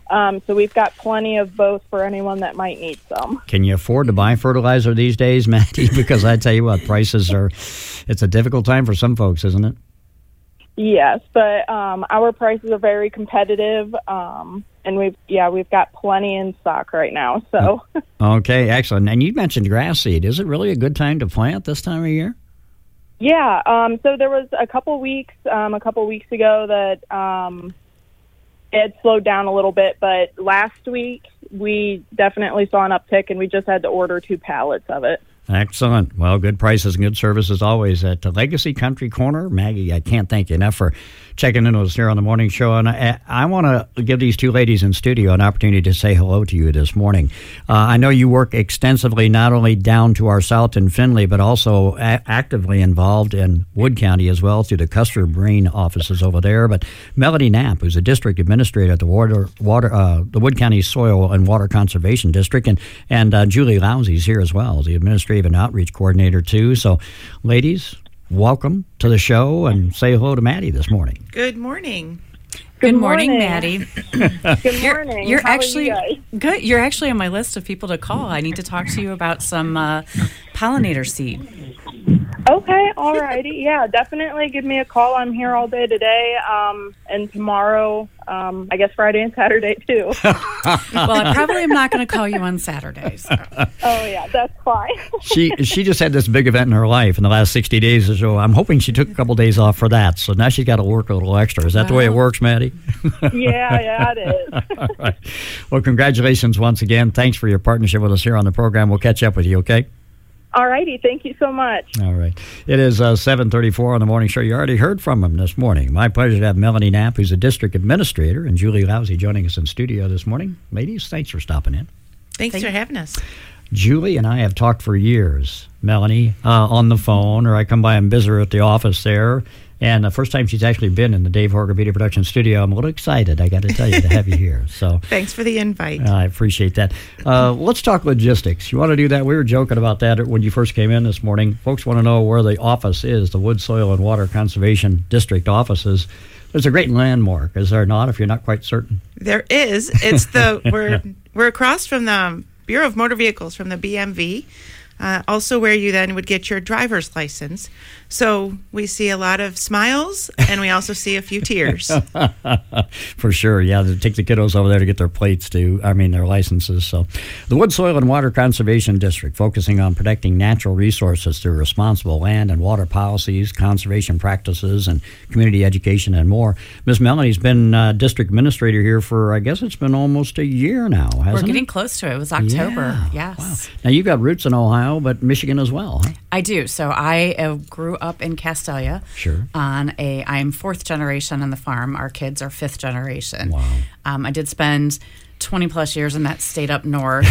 So we've got plenty of both for anyone that might need some. Can you afford to buy fertilizer these days, Maddie? Because I tell you what, it's a difficult time for some folks, isn't it? Yes, but our prices are very competitive, and we've got plenty in stock right now. So okay, excellent. And you mentioned grass seed. Is it really a good time to plant this time of year? Yeah. So there was a couple weeks ago that it had slowed down a little bit, but last week we definitely saw an uptick, and we just had to order 2 pallets of it. Excellent. Well, good prices and good service as always at Legacy Country Corner. Maggie, I can't thank you enough for checking in with us here on the morning show. And I want to give these 2 ladies in studio an opportunity to say hello to you this morning. I know you work extensively not only down to our south in Findlay, but also actively involved in Wood County as well through the Custer Brain offices over there. But Melody Knapp, who's a district administrator at the the Wood County Soil and Water Conservation District, and Julie Lousey's here as well, the administrative and outreach coordinator too. So, ladies, welcome to the show, and say hello to Maddie this morning. Good morning. Good morning, Maddie. Good morning. You're How actually are you guys? good. You're actually on my list of people to call. I need to talk to you about some pollinator seed. Okay, all righty. Yeah, definitely give me a call. I'm here all day today, and tomorrow, I guess Friday and Saturday too. Well, I probably am not going to call you on Saturdays. Oh yeah, that's fine. She just had this big event in her life in the last 60 days or so. I'm hoping she took a couple days off for that. So now she's got to work a little extra. Is that the way it works, Maddie? Yeah, it is. All right. Well, congratulations once again. Thanks for your partnership with us here on the program. We'll catch up with you, okay? All righty. Thank you so much. All right. It is 7:34 on the morning show. You already heard from him this morning. My pleasure to have Melanie Knapp, who's a district administrator, and Julie Lousey joining us in studio this morning. Ladies, thanks for stopping in. Thanks for having us. Julie and I have talked for years, Melanie, on the phone, or I come by and visit her at the office there. And the first time she's actually been in the Dave Horger Media Production Studio, I'm a little excited, I got to tell you, to have you here. So thanks for the invite. I appreciate that. Let's talk logistics. You want to do that? We were joking about that when you first came in this morning. Folks want to know where the office is, the Wood, Soil, and Water Conservation District offices. There's a great landmark, is there not, if you're not quite certain? There is. It's we're across from the Bureau of Motor Vehicles, from the BMV. Also where you then would get your driver's license. So we see a lot of smiles, and we also see a few tears. For sure, yeah. They take the kiddos over there to get their their licenses. So the Wood, Soil, and Water Conservation District, focusing on protecting natural resources through responsible land and water policies, conservation practices, and community education, and more. Ms. Melanie's been district administrator here for, I guess it's been almost a year now, hasn't it? We're getting close to it. It was October. Yeah. Yes. Wow. Now, you've got roots in Ohio, but Michigan as well, huh? I do. So I grew up in Castelia. Sure. I'm 4th generation on the farm. Our kids are 5th generation. Wow. I did spend 20 plus years in that state up north,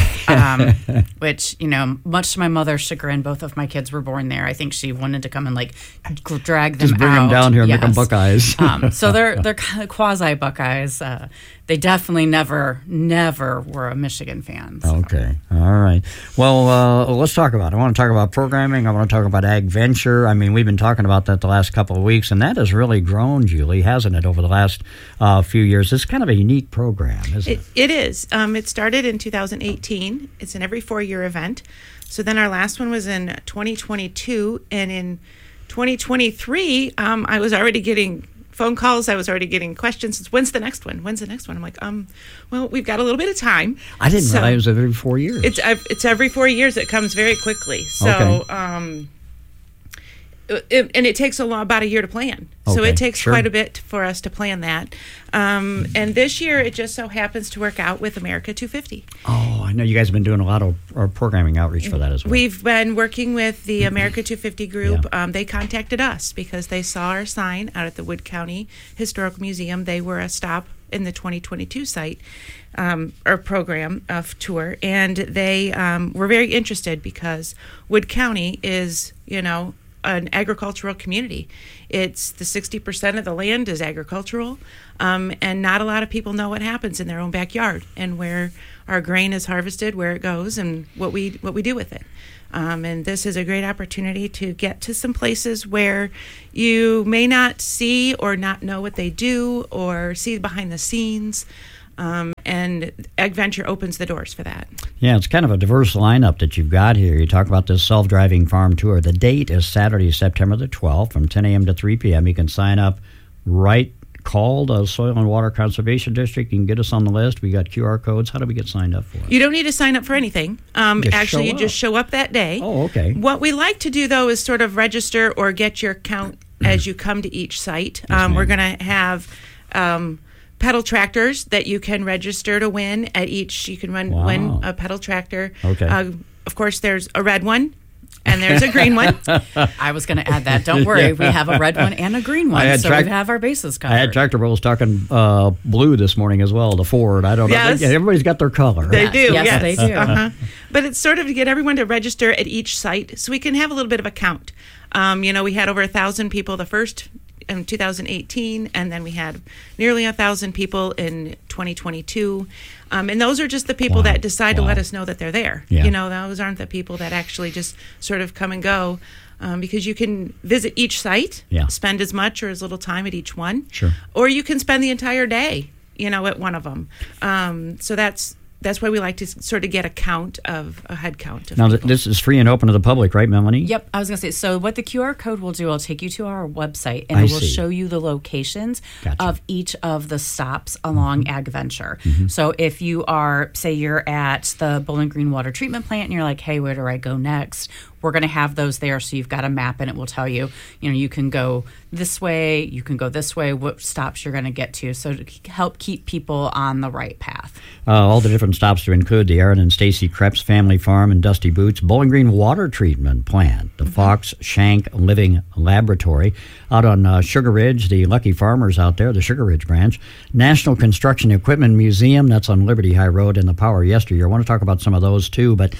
which, much to my mother's chagrin, both of my kids were born there. I think she wanted to come and drag them out. Just bring them down here and make them Buckeyes. So they're kind of quasi Buckeyes. They definitely never were a Michigan fan. So. Okay. All right. Well, let's talk about it. I want to talk about programming. I want to talk about Ag Venture. I mean, we've been talking about that the last couple of weeks, and that has really grown, Julie, hasn't it, over the last few years? It's kind of a unique program, isn't it? It is. It started in 2018. It's an every 4-year event. So then our last one was in 2022, and in 2023, I was already getting phone calls. I was already getting questions. When's the next one? I'm like, well, we've got a little bit of time. I didn't realize it was every 4 years. It's every 4 years. It comes very quickly. So, okay. And it takes about a year to plan. So Okay, it takes sure. quite a bit for us to plan that. And this year, it just so happens to work out with America 250. Oh, I know you guys have been doing a lot of programming outreach for that as well. We've been working with the America 250 group. Yeah. They contacted us because they saw our sign out at the Wood County Historical Museum. They were a stop in the 2022 site or program of tour, and they were very interested because Wood County is, an agricultural community. It's the 60% of the land is agricultural, and not a lot of people know what happens in their own backyard and where our grain is harvested, where it goes, and what we do with it. And this is a great opportunity to get to some places where you may not see or not know what they do or see behind the scenes. And AgVenture opens the doors for that. Yeah, it's kind of a diverse lineup that you've got here. You talk about this self-driving farm tour. The date is Saturday, September the 12th from 10 a.m. to 3 p.m. You can sign up call the Soil and Water Conservation District. You can get us on the list. We got QR codes. How do we get signed up for it? You don't need to sign up for anything. Actually, you just show up that day. Oh, okay. What we like to do, though, is sort of register or get your count as you come to each site. We're going to have pedal tractors that you can register to win at each. You can win a pedal tractor. Okay. Of course, there's a red one. And there's a green one. I was going to add that. Don't worry. We have a red one and a green one, so we have our bases covered. I had Tractor Bros talking blue this morning as well, the Ford. I don't know. Yes. Everybody's got their color. They do. Yes, they do. But it's sort of to get everyone to register at each site so we can have a little bit of a count. We had over 1,000 people the first in 2018, and then we had nearly 1,000 people in 2022. And those are just the people that decide to let us know that they're there. Yeah. Those aren't the people that actually just sort of come and go, because you can visit each site, spend as much or as little time at each one. Sure. Or you can spend the entire day, at one of them. So that's why we like to sort of get a head count of Now, people. this is free and open to the public, right, Melanie? Yep, I was going to say, so what the QR code will do, it'll take you to our website, and it will show you the locations of each of the stops along AgVenture. So if you are, say you're at the Bowling Green Water Treatment Plant, and you're like, hey, where do I go next? We're going to have those there, so you've got a map, and it will tell you, you can go this way, you can go this way, what stops you're going to get to, so to help keep people on the right path. All the different stops to include the Aaron and Stacy Krebs Family Farm and Dusty Boots, Bowling Green Water Treatment Plant, the Fox Shank Living Laboratory, out on Sugar Ridge, the Lucky Farmers out there, the Sugar Ridge branch, National Construction Equipment Museum, that's on Liberty High Road, and the Power Yesteryear. I want to talk about some of those too, but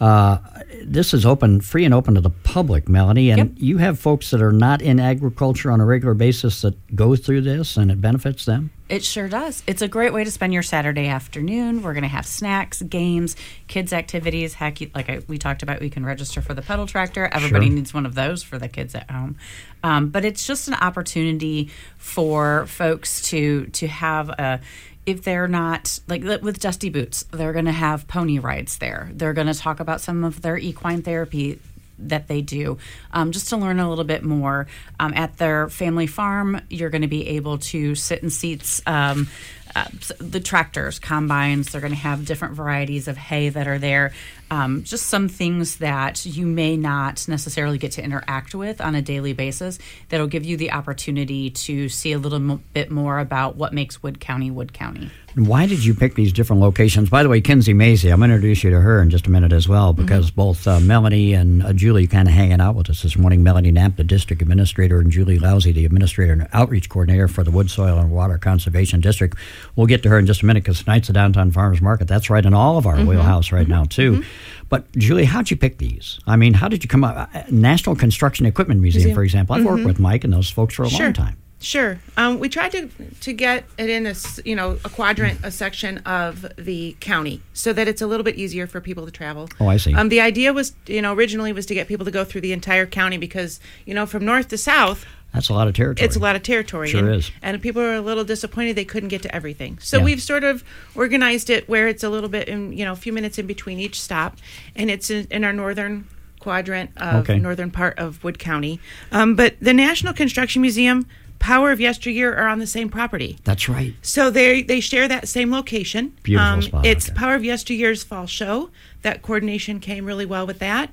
this is free and open to the public, Melanie, and you have folks that are not in agriculture on a regular basis that go through this, and it benefits them? It sure does. It's a great way to spend your Saturday afternoon. We're going to have snacks, games, kids' activities. Heck, we talked about, we can register for the pedal tractor. Everybody needs one of those for the kids at home. But it's just an opportunity for folks to have if they're not, like with Dusty Boots, they're going to have pony rides there. They're going to talk about some of their equine therapy that they do, just to learn a little bit more. At their family farm, you're going to be able to sit in seats. The tractors, combines, they're going to have different varieties of hay that are there. Just some things that you may not necessarily get to interact with on a daily basis that'll give you the opportunity to see a little bit more about what makes Wood County Wood County. Why did you pick these different locations? By the way, Kinsey Macy, I'm going to introduce you to her in just a minute as well, because both Melanie and Julie kind of hanging out with us this morning. Melanie Knapp, the district administrator, and Julie Lousy, the administrator and outreach coordinator for the Wood, Soil, and Water Conservation District. We'll get to her in just a minute, because tonight's the Downtown Farmers Market. That's right in all of our wheelhouse right now, too. But, Julie, how'd you pick these? I mean, how did you come up? National Construction Equipment Museum, for example. I've worked with Mike and those folks for a long time. Sure. We tried to get it in a quadrant, a section of the county, so that it's a little bit easier for people to travel. Oh, I see. The idea was, originally was to get people to go through the entire county, because, from north to south, that's a lot of territory. It's a lot of territory. Sure is. And people are a little disappointed they couldn't get to everything. So we've sort of organized it where it's a little bit, a few minutes in between each stop, and it's in our northern quadrant of northern part of Wood County. But the National Construction Museum, Power of Yesteryear are on the same property. That's right. So they share that same location. Beautiful spot. It's Power of Yesteryear's fall show. That coordination came really well with that.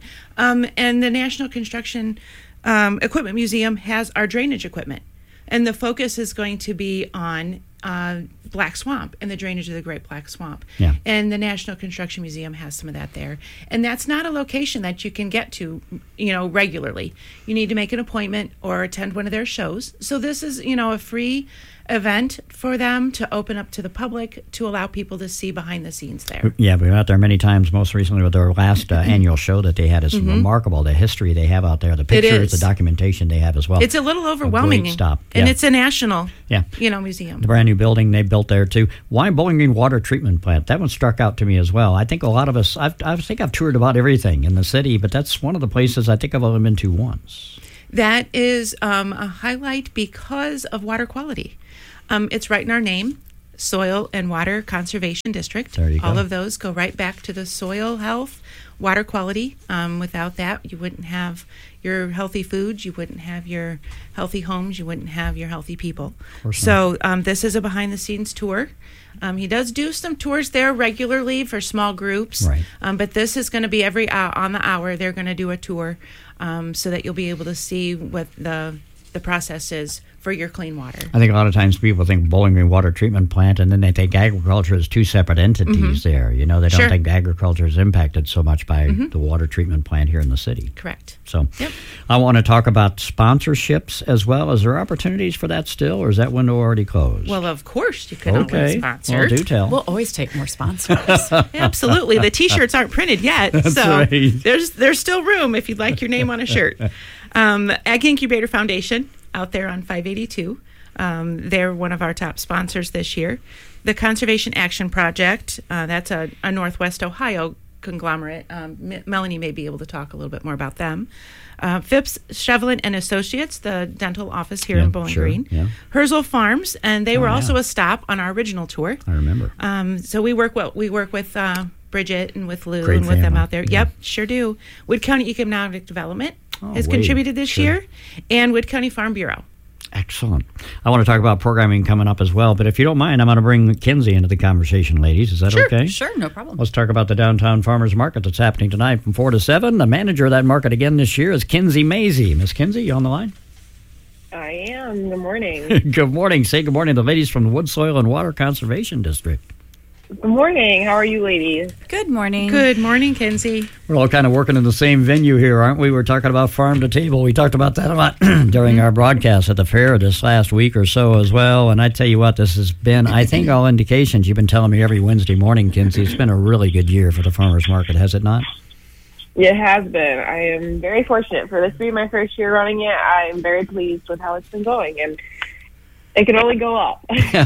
And the National Construction Equipment Museum has our drainage equipment. And the focus is going to be on Black Swamp and the drainage of the Great Black Swamp. Yeah. And the National Construction Museum has some of that there. And that's not a location that you can get to, regularly. You need to make an appointment or attend one of their shows. So this is, a free event for them to open up to the public, to allow people to see behind the scenes there. Yeah, we were out there many times, most recently with their last annual show that they had. Is remarkable, the history they have out there, the pictures, the documentation they have as well. It's a little overwhelming. A great stop. And it's a national museum. The brand new building they built there too. Why Bowling Green Water Treatment Plant? That one struck out to me as well. I think a lot of us, I think I've toured about everything in the city, but that's one of the places I think I've only been to once. That is a highlight because of water quality. It's right in our name. Soil and Water Conservation District. There you go. All of those go right back to the soil health, water quality. Without that, you wouldn't have your healthy foods, you wouldn't have your healthy homes, you wouldn't have your healthy people. So this is a behind-the-scenes tour. He does do some tours there regularly for small groups, right. But this is going to be every on the hour. They're going to do a tour so that you'll be able to see what the process is for your clean water. I think a lot of times people think Bowling Green Water Treatment Plant, and then they think agriculture is two separate entities there. You know, they don't think agriculture is impacted so much by the water treatment plant here in the city. Correct. So I want to talk about sponsorships as well. Is there opportunities for that still, or is that window already closed? Well, of course you can always sponsor. Well, do tell. We'll always take more sponsors. Absolutely. The T-shirts aren't printed yet, so there's still room if you'd like your name on a shirt. Ag Incubator Foundation out there on 582. They're one of our top sponsors this year. The Conservation Action Project, that's a Northwest Ohio conglomerate. Melanie may be able to talk a little bit more about them. Phipps, Shevlin and Associates, the dental office here in Bowling Green. Yeah. Herzl Farms, and they were also a stop on our original tour. I remember. So we work with Bridget and with Lou Great and with family. them out there. Yeah. Yep, sure do. Wood County Economic Development has contributed this year, and Wood County Farm Bureau. Excellent. I want to talk about programming coming up as well, but if you don't mind, I'm going to bring Kinsey into the conversation, ladies. Is that okay? Sure, no problem. Let's talk about the Downtown Farmers Market that's happening tonight from 4 to 7. The manager of that market again this year is Kinsey Mazie. Miss Kinsey, you on the line? I am. Good morning. Good morning. Say good morning to the ladies from the Wood, Soil, and Water Conservation District. Good morning. How are you ladies? Good morning. Good morning, Kinsey. We're all kind of working in the same venue here, aren't we? We're talking about farm to table. We talked about that a lot during our broadcast at the fair this last week or so as well. And I tell you what, this has been, I think, all indications. You've been telling me every Wednesday morning, Kinsey, it's been a really good year for the farmers market, has it not? It has been. I am very fortunate for this being my first year running it. I am very pleased with how it's been going, and it can only go up.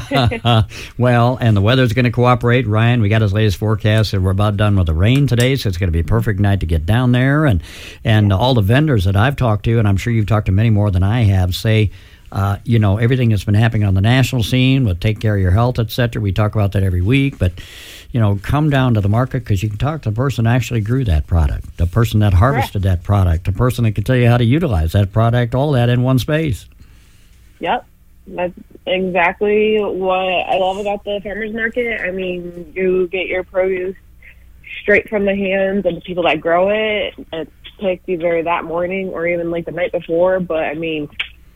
Well, and the weather's going to cooperate. Ryan, we got his latest forecast, and we're about done with the rain today, so it's going to be a perfect night to get down there. And all the vendors that I've talked to, and I'm sure you've talked to many more than I have, say, everything that's been happening on the national scene with take care of your health, et cetera. We talk about that every week, but, come down to the market because you can talk to the person that actually grew that product, the person that harvested that product, the person that can tell you how to utilize that product, all that in one space. Yep. That's exactly what I love about the farmers market. I mean, you get your produce straight from the hands of the people that grow it. It's picked either that morning or even like the night before, but I mean,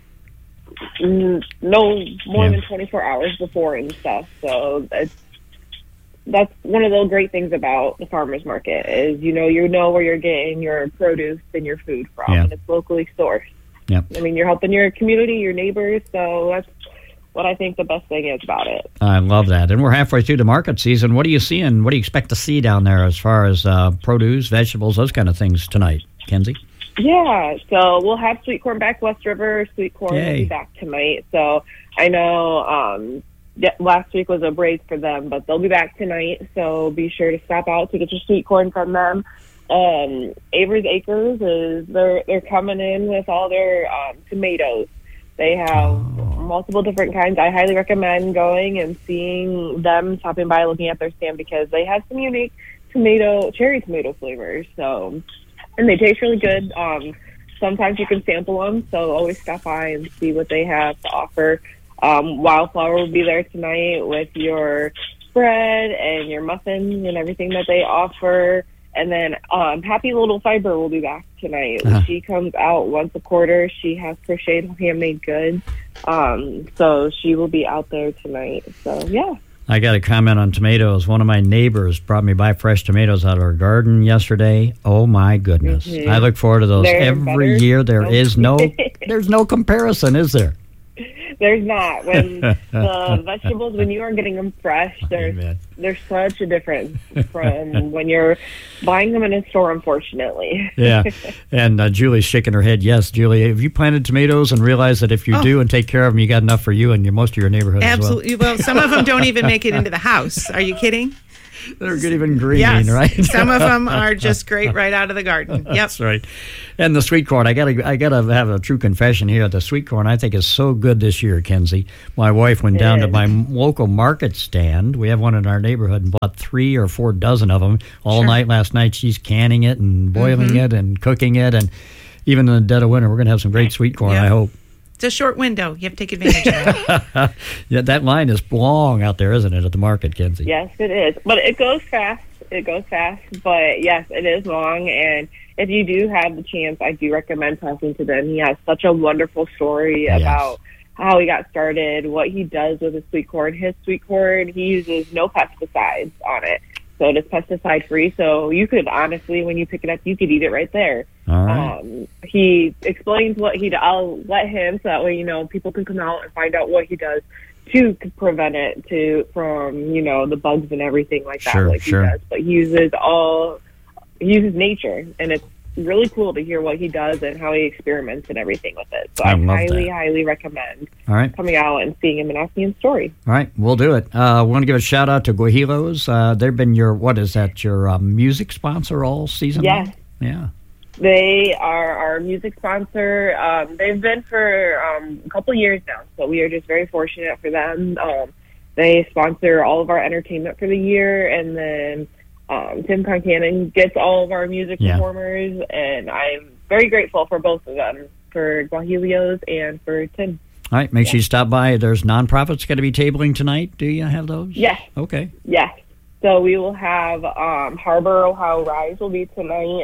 no more than 24 hours before and stuff. So that's one of the great things about the farmers market is, you know where you're getting your produce and your food from, and it's locally sourced. Yep. I mean, you're helping your community, your neighbors, so that's what I think the best thing is about it. I love that. And we're halfway through the market season. What are you seeing? What do you expect to see down there as far as produce, vegetables, those kind of things tonight, Kinsey? Yeah, so we'll have sweet corn back West River. Sweet corn will be back tonight. So I know last week was a break for them, but they'll be back tonight. So be sure to stop out to get your sweet corn from them. Avery's Acres they're coming in with all their tomatoes. They have multiple different kinds. I highly recommend going and seeing them, stopping by, looking at their stand because they have some unique cherry tomato flavors. So, and they taste really good. Sometimes you can sample them, so always stop by and see what they have to offer. Wildflower will be there tonight with your bread and your muffins and everything that they offer. And then Happy Little Fiber will be back tonight. She comes out once a quarter. She has crocheted handmade goods. So she will be out there tonight. So, yeah. I got a comment on tomatoes. One of my neighbors brought me by fresh tomatoes out of her garden yesterday. Oh, my goodness. I look forward to those every year. There's no comparison, is there? There's not. When the vegetables, when you are getting them fresh, there's such a difference from when you're buying them in a store, unfortunately. Yeah. And Julie's shaking her head. Yes, Julie, have you planted tomatoes and realized that if you do and take care of them, you got enough for you and most of your neighborhood Absolutely. as well? Well, some of them don't even make it into the house. Are you kidding? They're good even green, yes. right? Some of them are just great right out of the garden. Yep. That's right. And the sweet corn, I gotta have a true confession here. The sweet corn, I think, is so good this year, Kenzie. My wife went down to my local market stand. We have one in our neighborhood and bought 3 or 4 dozen of them all night last night. She's canning it and boiling it and cooking it, and even in the dead of winter, we're gonna have some great sweet corn. I hope. It's a short window. You have to take advantage of it. Yeah, that line is long out there, isn't it, at the market, Kenzie? Yes, it is. But it goes fast. But yes, it is long. And if you do have the chance, I do recommend talking to them. He has such a wonderful story about how he got started, what he does with his sweet corn. His sweet corn, he uses no pesticides on it. So it is pesticide free. So you could honestly, when you pick it up, you could eat it right there. All right. He explains what he does. I'll let him, so that way, people can come out and find out what he does to prevent it from the bugs and everything like that, he does. But he uses nature, and it's really cool to hear what he does and how he experiments and everything with it. So I highly recommend coming out and seeing him and asking him story. All right, we'll do it. We want to give a shout out to Guajilos. They've been your music sponsor all season long? Yes. Yeah. They are our music sponsor. They've been for a couple years now, so we are just very fortunate for them. They sponsor all of our entertainment for the year, and then Tim Concannon gets all of our music performers, and I'm very grateful for both of them, for Guajilios and for Tim. All right, make sure you stop by. There's nonprofits going to be tabling tonight. Do you have those? Yes. Okay. Yes. So we will have Harbor Ohio Rise will be tonight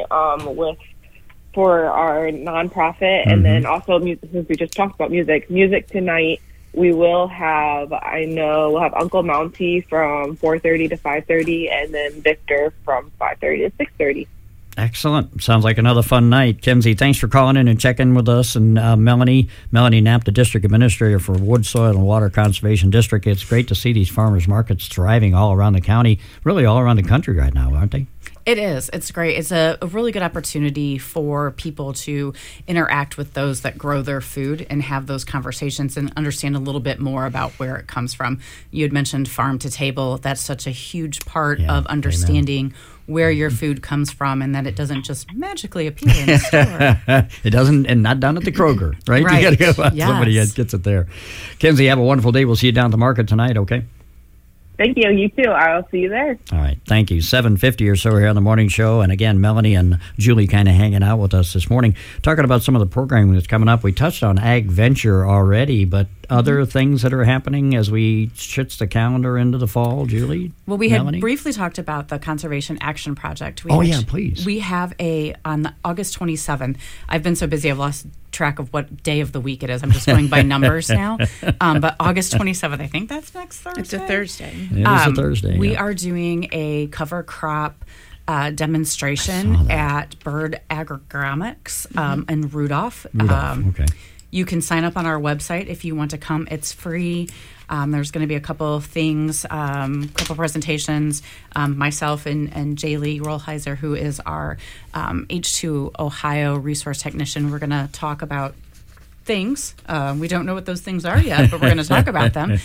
for our nonprofit, and then also since we just talked about music tonight. We will have, we'll have Uncle Mountie from 4:30 to 5:30, and then Victor from 5:30 to 6:30. Excellent. Sounds like another fun night. Kenzie, thanks for calling in and checking with us. And Melanie Knapp, the District Administrator for Wood, Soil, and Water Conservation District. It's great to see these farmers markets thriving all around the county, really all around the country right now, aren't they? It is. It's great. It's a really good opportunity for people to interact with those that grow their food and have those conversations and understand a little bit more about where it comes from. You had mentioned farm to table. That's such a huge part of understanding where your food comes from, and that it doesn't just magically appear in the store. It doesn't, and not down at the Kroger, right? Right. You got to go out. Somebody gets it there. Kenzie, have a wonderful day. We'll see you down at the market tonight, okay? Thank you. You too. I'll see you there. All right. Thank you. 7:50 or so here on the morning show. And again, Melanie and Julie kind of hanging out with us this morning, talking about some of the programming that's coming up. We touched on Ag Venture already, but other things that are happening as we shits the calendar into the fall, Julie? Well, we had briefly talked about the Conservation Action Project. Please. We have on August 27th. I've been so busy, I've lost track of what day of the week it is. I'm just going by numbers now. But August 27th, I think that's next Thursday. It's a Thursday. It is a Thursday. We are doing a cover crop demonstration at Bird Agronomics in Rudolph. Okay. You can sign up on our website if you want to come. It's free. There's going to be a couple of things, couple presentations. Myself and Jaylee Rollheiser, who is our H2 Ohio resource technician, we're going to talk about things. We don't know what those things are yet, but we're going to talk about them.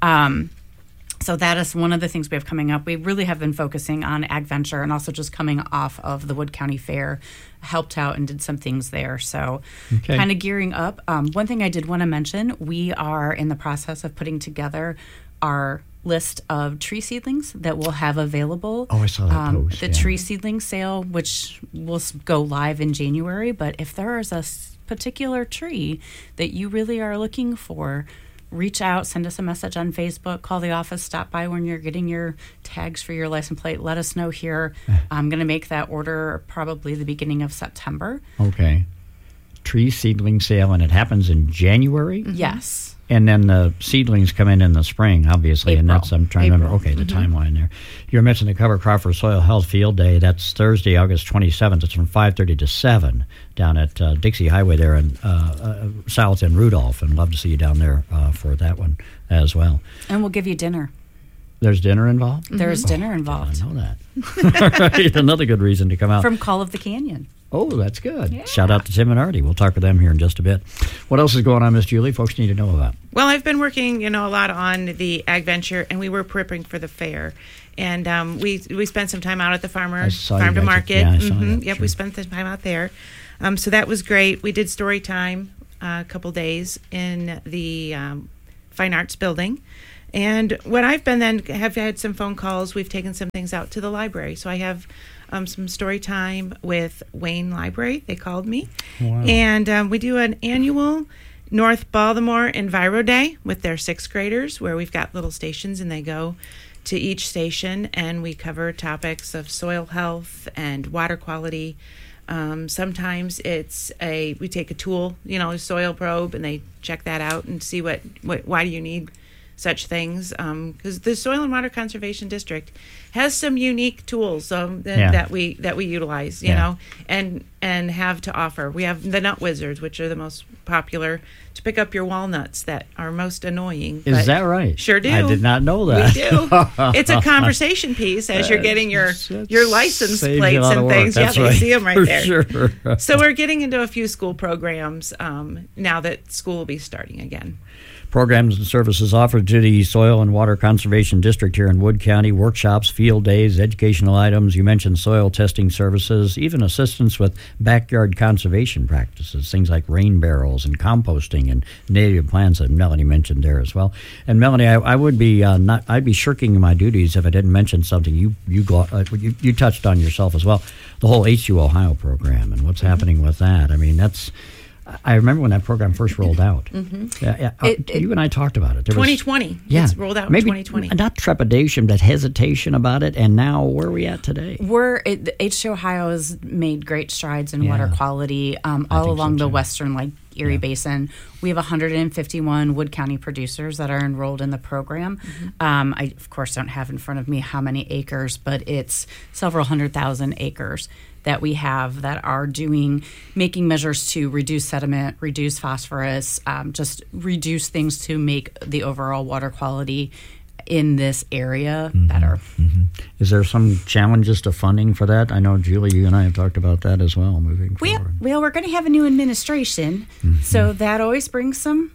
So that is one of the things we have coming up. We really have been focusing on Ag Venture and also just coming off of the Wood County Fair, helped out and did some things there. So kind of gearing up. One thing I did want to mention, we are in the process of putting together our list of tree seedlings that we'll have available. Oh, I saw that post. The tree seedling sale, which will go live in January. But if there is a particular tree that you really are looking for, reach out, send us a message on Facebook, call the office, stop by when you're getting your tags for your license plate. Let us know here. I'm going to make that order probably the beginning of September. Okay. Tree seedling sale, and it happens in January? Yes. And then the seedlings come in the spring, obviously. April. And that's, I'm trying to remember, the timeline there. You mentioned the Cover Crop for Soil Health Field Day. That's Thursday, August 27th. It's from 5:30 to 7 down at Dixie Highway there in south in Rudolph. And love to see you down there for that one as well. And we'll give you dinner. There's dinner involved? There's dinner involved. I know that. All right, another good reason to come out. From Call of the Canyon. Oh, that's good. Yeah. Shout out to Tim and Artie. We'll talk with them here in just a bit. What else is going on, Miss Julie? Folks need to know about. Well, I've been working, a lot on the Ag Venture, and we were prepping for the fair. And we spent some time out at the farm to market. Yeah, I saw that. Yep, Sure. we spent the time out there. So that was great. We did story time a couple days in the Fine Arts Building. And what I've been then have had some phone calls. We've taken some things out to the library. So I have some story time with Wayne Library. They called me. Wow. And we do an annual North Baltimore Enviro Day with their 6th graders, where we've got little stations and they go to each station and we cover topics of soil health and water quality. Sometimes we take a tool, a soil probe, and they check that out and see why do you need such things, because the Soil and Water Conservation District has some unique tools that we utilize, you know, and have to offer. We have the Nut Wizards, which are the most popular to pick up your walnuts that are most annoying. Is that right? Sure do. I did not know that. We do. It's a conversation piece as you're getting your license plates and things. That's right. You see them right there. Sure. So we're getting into a few school programs now that school will be starting again. Programs and services offered to the Soil and Water Conservation District here in Wood County, workshops, field days, educational items. You mentioned soil testing services, even assistance with backyard conservation practices, things like rain barrels and composting and native plants that Melanie mentioned there as well. And Melanie, I would be I'd be shirking my duties if I didn't mention something you touched on yourself as well, the whole H2 Ohio program and what's happening with that. I mean, I remember when that program first rolled out. Mm-hmm. You and I talked about it. 2020. It's rolled out in 2020. Not trepidation, but hesitation about it. And now, where are we at today? H2 Ohio has made great strides in water quality all along the western Lake Erie Basin. We have 151 Wood County producers that are enrolled in the program. Mm-hmm. I, of course, don't have in front of me how many acres, but it's several 100,000 acres that we have that are making measures to reduce sediment, reduce phosphorus, just reduce things to make the overall water quality in this area better. Mm-hmm. Is there some challenges to funding for that? I know, Julie, you and I have talked about that as well moving forward. Well, we're going to have a new administration, so that always brings some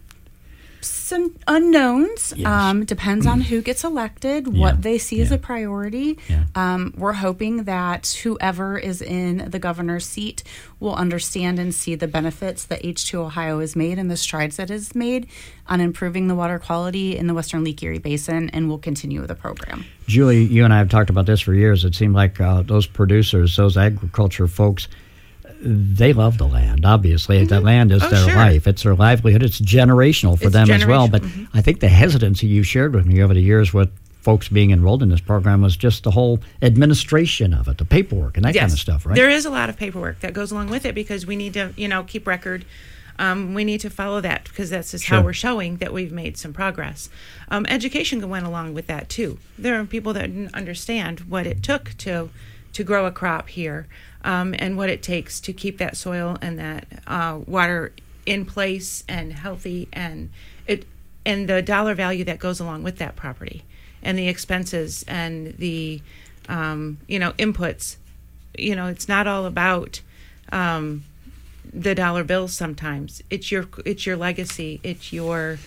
unknowns. Yes. Depends on who gets elected, what they see as a priority. We're hoping that whoever is in the governor's seat will understand and see the benefits that H2 Ohio has made and the strides that is made on improving the water quality in the western Lake Erie Basin, and will continue with the program. Julie, you and I have talked about this for years. It seemed like those producers, those agriculture folks, they love the land, obviously. The land is their life. It's their livelihood. It's generational for them as well. But I think the hesitancy you shared with me over the years with folks being enrolled in this program was just the whole administration of it, the paperwork and that kind of stuff, right? There is a lot of paperwork that goes along with it because we need to, keep record. We need to follow that because that's just how we're showing that we've made some progress. Education went along with that, too. There are people that didn't understand what it took to grow a crop here. And what it takes to keep that soil and that water in place and healthy, and the dollar value that goes along with that property, and the expenses and the inputs. It's not all about the dollar bills. Sometimes it's your legacy, it's your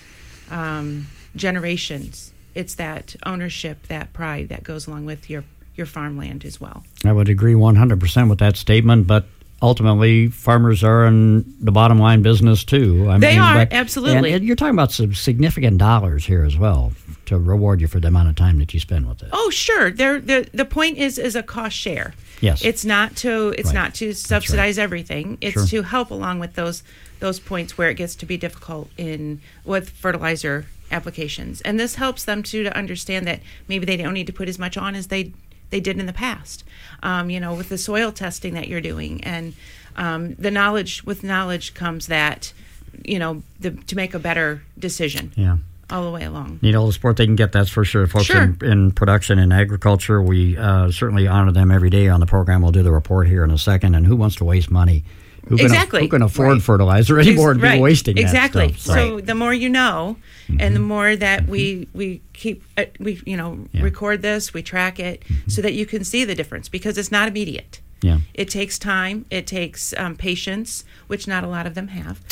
generations, it's that ownership, that pride that goes along with your farmland as well. I would agree 100% with that statement, but ultimately farmers are in the bottom line business too. They are, absolutely. And you're talking about some significant dollars here as well to reward you for the amount of time that you spend with it. Oh, sure. The point is a cost share. Yes. It's not to subsidize everything. It's to help along with those points where it gets to be difficult with fertilizer applications. And this helps them to understand that maybe they don't need to put as much on as they did in the past, with the soil testing that you're doing, and the knowledge. With knowledge comes that, to make a better decision. Yeah. All the way along. Need all the support they can get, that's for sure. Folks in production and agriculture, we certainly honor them every day on the program. We'll do the report here in a second. And who wants to waste money? Who can afford fertilizer anymore and be wasting that stuff? So the more you know, and the more that we keep, record this, we track it, so that you can see the difference, because it's not immediate. Yeah. It takes time. It takes patience, which not a lot of them have.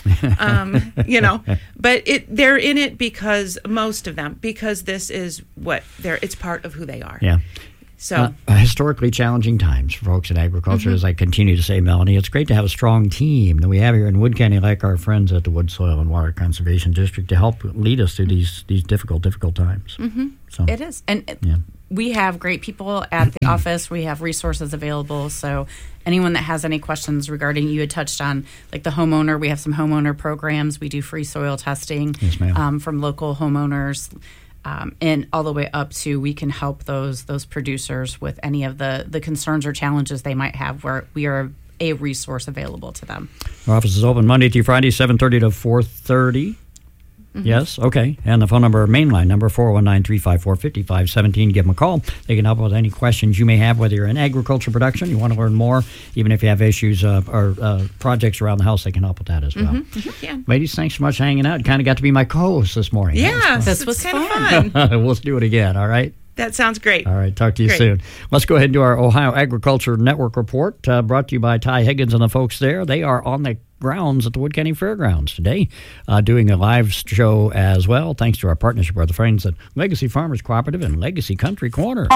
But they're in it because most of them, because this is it's part of who they are. Yeah. So historically challenging times for folks in agriculture, as I continue to say, Melanie. It's great to have a strong team that we have here in Wood County, like our friends at the Wood Soil and Water Conservation District, to help lead us through these difficult times. Mm-hmm. So it is, and we have great people at the office. We have resources available. So anyone that has any questions regarding, you had touched on like the homeowner. We have some homeowner programs. We do free soil testing from local homeowners. And all the way up to we can help those producers with any of the concerns or challenges they might have, where we are a resource available to them. Our office is open Monday through Friday, 7:30 to 4:30. Yes, okay. And the phone number, main line number, 419-354-5517. Give them a call. They can help with any questions you may have, whether you're in agriculture production, you want to learn more, even if you have issues or projects around the house, they can help with that as well. Yeah. Ladies, thanks so much for hanging out. Kind of got to be my co-host this morning. Yeah, this was kind of fun. We'll do it again, all right? That sounds great. All right, talk to you soon. Let's go ahead and do our Ohio Agriculture Network report, brought to you by Ty Higgins and the folks there. They are on the grounds at the Wood County Fairgrounds today, doing a live show as well, thanks to our partnership with the friends at Legacy Farmers Cooperative and Legacy Country Corner.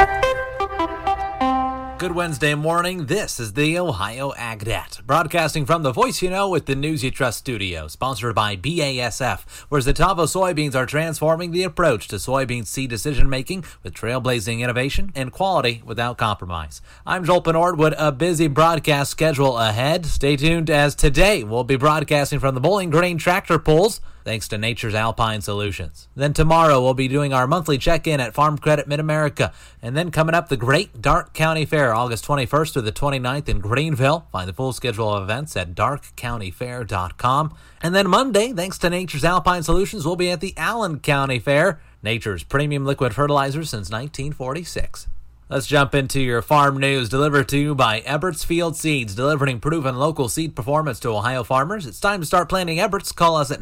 Good Wednesday morning. This is the Ohio AgNet, broadcasting from the Voice You Know with the News You Trust studio, sponsored by BASF, where Zetavo soybeans are transforming the approach to soybean seed decision-making with trailblazing innovation and quality without compromise. I'm Joel Penord with a busy broadcast schedule ahead. Stay tuned, as today we'll be broadcasting from the Bowling Green tractor pulls, thanks to Nature's Alpine Solutions. Then tomorrow we'll be doing our monthly check-in at Farm Credit Mid-America. And then coming up, the Great Darke County Fair, August 21st through the 29th in Greenville. Find the full schedule of events at darkecountyfair.com. And then Monday, thanks to Nature's Alpine Solutions, we'll be at the Allen County Fair. Nature's premium liquid fertilizer since 1946. Let's jump into your farm news, delivered to you by Eberts Field Seeds, delivering proven local seed performance to Ohio farmers. It's time to start planting Eberts. Call us at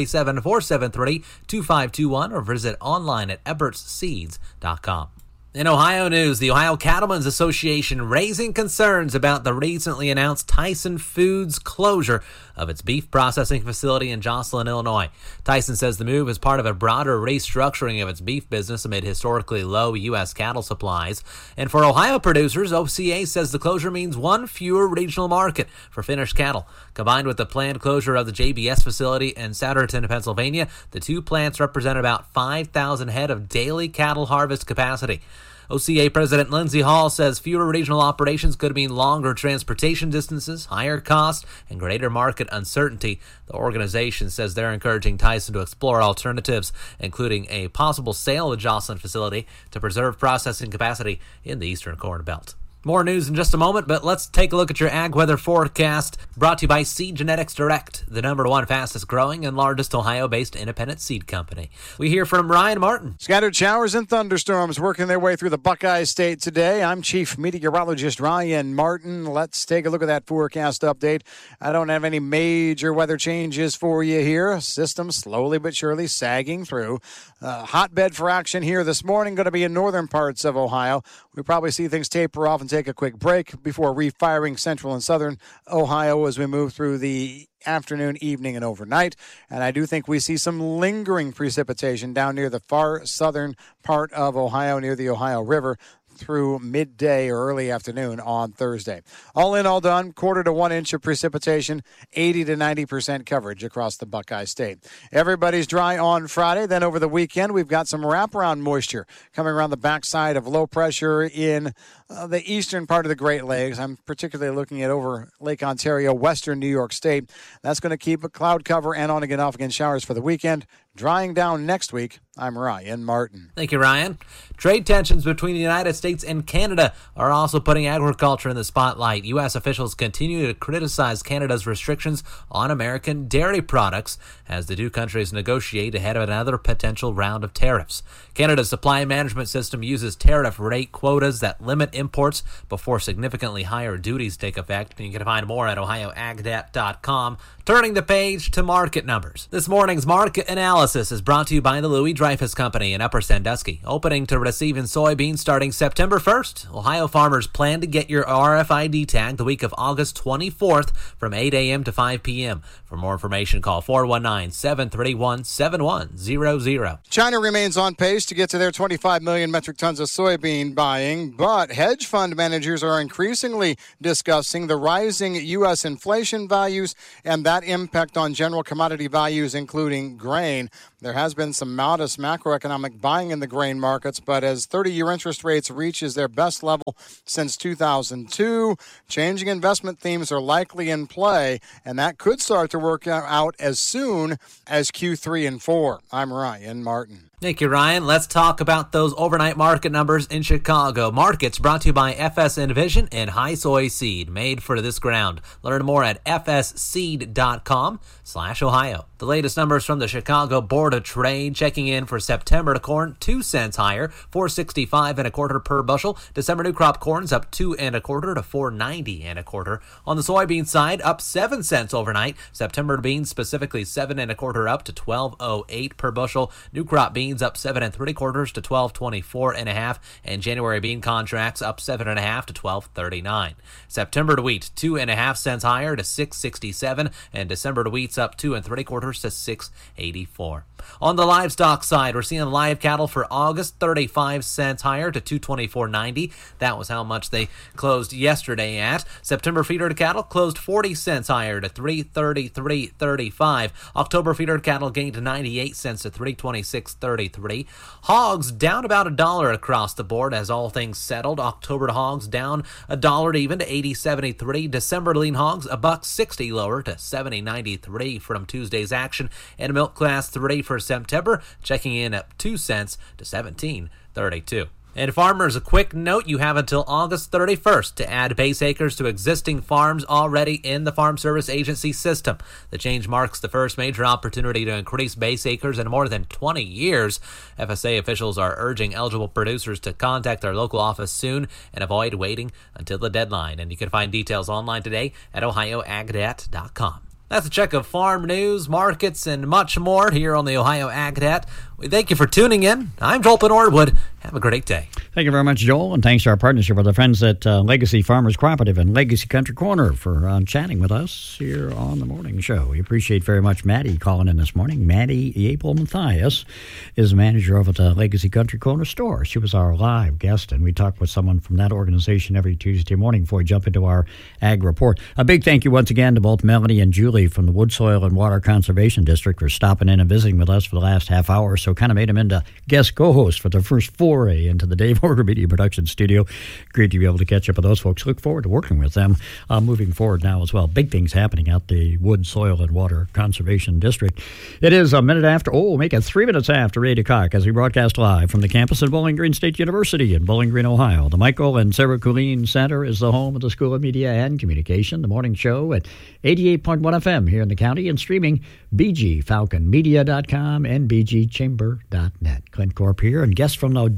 937-473-2521 or visit online at ebertsseeds.com. In Ohio news, the Ohio Cattlemen's Association raising concerns about the recently announced Tyson Foods closure of its beef processing facility in Jocelyn, Illinois. Tyson says the move is part of a broader restructuring of its beef business amid historically low U.S. cattle supplies. And for Ohio producers, OCA says the closure means one fewer regional market for finished cattle. Combined with the planned closure of the JBS facility in Souderton, Pennsylvania, the two plants represent about 5,000 head of daily cattle harvest capacity. OCA President Lindsey Hall says fewer regional operations could mean longer transportation distances, higher costs, and greater market uncertainty. The organization says they're encouraging Tyson to explore alternatives, including a possible sale of the Jocelyn facility to preserve processing capacity in the Eastern Corn Belt. More news in just a moment, but let's take a look at your ag weather forecast, brought to you by Seed Genetics Direct, the #1 fastest growing and largest Ohio-based independent seed company. We hear from Ryan Martin. Scattered showers and thunderstorms working their way through the Buckeye State today. I'm Chief Meteorologist Ryan Martin. Let's take a look at that forecast update. I don't have any major weather changes for you here. System slowly but surely sagging through. Hotbed for action here this morning, going to be in northern parts of Ohio. We probably see things taper off and take a quick break before refiring central and southern Ohio as we move through the afternoon, evening, and overnight. And I do think we see some lingering precipitation down near the far southern part of Ohio, near the Ohio River, through midday or early afternoon on Thursday. All in, all done, 1/4 to 1 inch of precipitation, 80 to 90% coverage across the Buckeye State. Everybody's dry on Friday. Then over the weekend, we've got some wraparound moisture coming around the backside of low pressure in the eastern part of the Great Lakes. I'm particularly looking at over Lake Ontario, western New York State. That's going to keep a cloud cover and on again, off again showers for the weekend. Drying down next week. I'm Ryan Martin. Thank you, Ryan. Trade tensions between the United States and Canada are also putting agriculture in the spotlight. U.S. officials continue to criticize Canada's restrictions on American dairy products as the two countries negotiate ahead of another potential round of tariffs. Canada's supply management system uses tariff rate quotas that limit imports before significantly higher duties take effect. You can find more at ohioagnet.com. Turning the page to market numbers. This morning's market analysis analysis is brought to you by the Louis Dreyfus Company in Upper Sandusky, opening to receive in soybeans starting September 1st. Ohio farmers plan to get your RFID tag the week of August 24th from 8 a.m. to 5 p.m. For more information, call 419-731-7100. China remains on pace to get to their 25 million metric tons of soybean buying, but hedge fund managers are increasingly discussing the rising U.S. inflation values and that impact on general commodity values, including grain. There has been some modest macroeconomic buying in the grain markets, but as 30-year interest rates reaches their best level since 2002, changing investment themes are likely in play, and that could start to work out as soon as Q3 and 4. I'm Ryan Martin. Thank you, Ryan. Let's talk about those overnight market numbers in Chicago. Markets brought to you by FS Envision and High Soy Seed, made for this ground. Learn more at fsseed.com/Ohio. The latest numbers from the Chicago Board of Trade, checking in for September to corn 2 cents higher, $4.65 1/4 per bushel. December new crop corn's up 2 1/4 to $4.90 1/4. On the soybean side, up 7 cents overnight. September beans specifically 7 1/4 up to $12.08 per bushel. New crop beans up 7 3/4 to $12.24 1/2, and January bean contracts up 7 1/2 to $12.39. September to wheat 2 1/2 cents higher to $6.67, and December to wheat's up 2 3/4 to $6.84. On the livestock side, we're seeing live cattle for August 35 cents higher to $224.90. That was how much they closed yesterday at. September feeder cattle closed 40 cents higher to $333.35. October feeder cattle gained 98 cents to $326.33. Hogs down about $1 across the board as all things settled. October hogs down $1 even to $80.73. December lean hogs $1.60 lower to $70.93 from Tuesday's action. And milk class 3 for September checking in at 2 cents to $17.32. And farmers, a quick note, you have until August 31st to add base acres to existing farms already in the Farm Service Agency system. The change marks the first major opportunity to increase base acres in more than 20 years. FSA officials are urging eligible producers to contact their local office soon and avoid waiting until the deadline. And you can find details online today at ohioagdat.com. That's a check of farm news, markets, and much more here on the Ohio Ag Dat. We thank you for tuning in. I'm Joel Norwood. Have a great day. Thank you very much, Joel, and thanks to our partnership with our friends at Legacy Farmers Cooperative and Legacy Country Corner for chatting with us here on the morning show. We appreciate very much Maddie calling in this morning. Maddie Yapel Mathias is manager over at the Legacy Country Corner store. She was our live guest, and we talk with someone from that organization every Tuesday morning before we jump into our Ag Report. A big thank you once again to both Melanie and Julie from the Wood, Soil, and Water Conservation District for stopping in and visiting with us for the last half hour. So kind of made them into guest co-hosts for their first foray into the Dave Order Media Production Studio. Great to be able to catch up with those folks. Look forward to working with them moving forward now as well. Big things happening at the Wood, Soil, and Water Conservation District. It is a minute after, make it 3 minutes after 8 o'clock as we broadcast live from the campus of Bowling Green State University in Bowling Green, Ohio. The Michael and Sarah Kulin Center is the home of the School of Media and Communication. The morning show at 88.1 FM here in the county and streaming bgfalconmedia.com and bgchamber.net. Clint Corp here and guests from the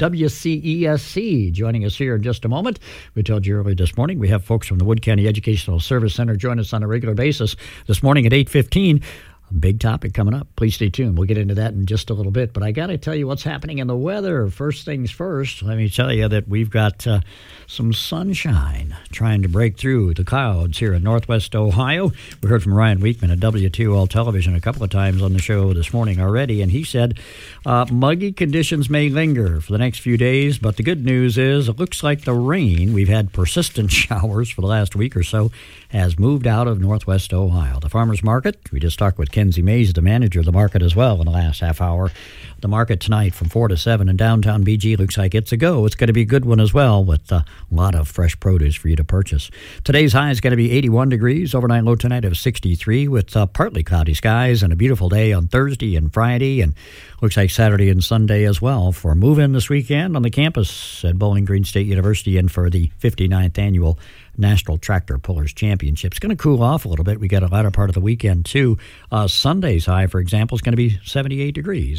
WCESC joining us here in just a moment. We told you earlier this morning we have folks from the Wood County Educational Service Center join us on a regular basis this morning at 8:15. A big topic coming up. Please stay tuned. We'll get into that in just a little bit. But I got to tell you what's happening in the weather. First things first, let me tell you that we've got some sunshine trying to break through the clouds here in northwest Ohio. We heard from Ryan Weekman at WTOL Television a couple of times on the show this morning already, and he said muggy conditions may linger for the next few days, but the good news is it looks like the rain, we've had persistent showers for the last week or so, has moved out of northwest Ohio. The farmers market, we just talked with Kenzie Mays, the manager of the market as well, in the last half hour. The market tonight from 4 to 7 in downtown BG looks like it's a go. It's going to be a good one as well with a lot of fresh produce for you to purchase. Today's high is going to be 81 degrees, overnight low tonight of 63 with partly cloudy skies and a beautiful day on Thursday and Friday, and looks like Saturday and Sunday as well for a move-in this weekend on the campus at Bowling Green State University and for the 59th annual National Tractor Pullers Championship. It's going to cool off a little bit. We got a latter part of the weekend, too. Sunday's high, for example, is going to be 78 degrees, and we'll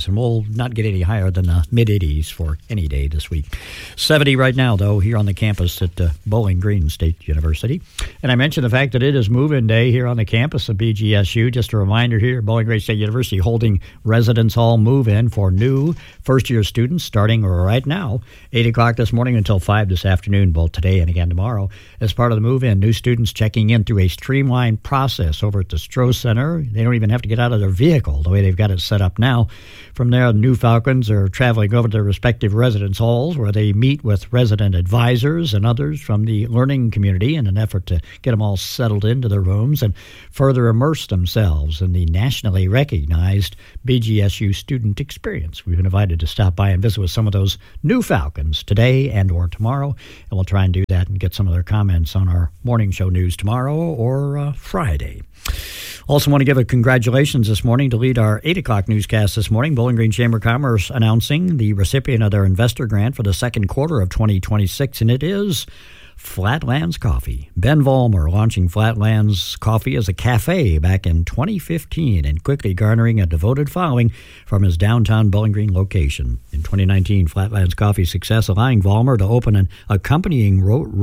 not get any higher than the mid-80s for any day this week. 70 right now, though, here on the campus at Bowling Green State University. And I mentioned the fact that it is move-in day here on the campus of BGSU. Just a reminder here, Bowling Green State University holding Residence Hall move-in for new first-year students starting right now, 8 o'clock this morning until 5 this afternoon, both today and again tomorrow. As part of the move-in, new students checking in through a streamlined process over at the Stroh Center. They don't even have to get out of their vehicle the way they've got it set up now. From there, the new Falcons are traveling over to their respective residence halls where they meet with resident advisors and others from the learning community in an effort to get them all settled into their rooms and further immerse themselves in the nationally recognized BGSU student experience. We've been invited to stop by and visit with some of those new Falcons today and or tomorrow, and we'll try and do that and get some of their comments on our morning show news tomorrow or Friday. Also want to give a congratulations this morning to lead our 8 o'clock newscast this morning. Bowling Green Chamber of Commerce announcing the recipient of their investor grant for the second quarter of 2026, and it is Flatlands Coffee. Ben Vollmer launching Flatlands Coffee as a cafe back in 2015 and quickly garnering a devoted following from his downtown Bowling Green location. In 2019, Flatlands Coffee's success allowing Vollmer to open an accompanying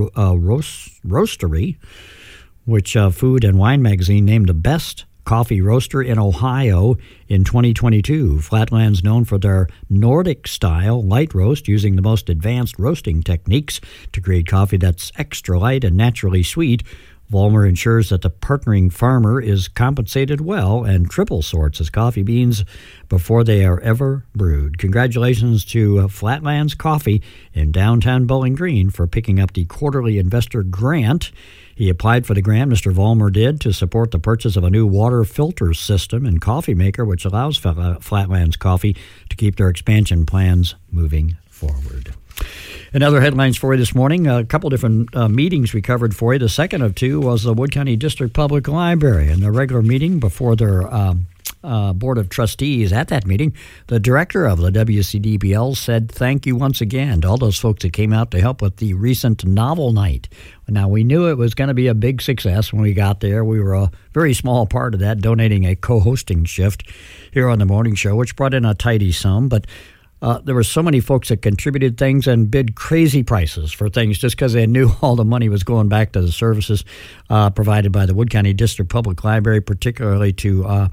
roastery, which Food and Wine Magazine named the best coffee roaster in Ohio in 2022. Flatlands, known for their Nordic-style light roast using the most advanced roasting techniques to create coffee that's extra light and naturally sweet, Vollmer ensures that the partnering farmer is compensated well and triple sorts his coffee beans before they are ever brewed. Congratulations to Flatlands Coffee in downtown Bowling Green for picking up the quarterly investor grant. He applied for the grant, Mr. Vollmer did, to support the purchase of a new water filter system and coffee maker, which allows Flatlands Coffee to keep their expansion plans moving forward. And other headlines for you this morning, a couple different meetings we covered for you. The second of two was the Wood County District Public Library. In their regular meeting before their Board of Trustees, at that meeting, the director of the WCDPL said thank you once again to all those folks that came out to help with the recent novel night. Now, we knew it was going to be a big success when we got there. We were a very small part of that, donating a co-hosting shift here on the morning show, which brought in a tidy sum, but there were so many folks that contributed things and bid crazy prices for things just because they knew all the money was going back to the services provided by the Wood County District Public Library, particularly to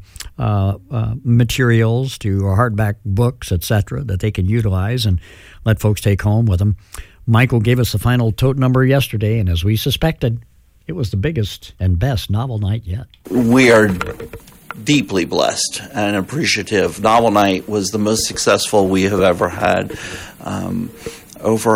materials, to hardback books, etc., that they can utilize and let folks take home with them. Michael gave us the final tote number yesterday, and as we suspected, it was the biggest and best novel night yet. We are deeply blessed and appreciative. Novel Night was the most successful we have ever had. Over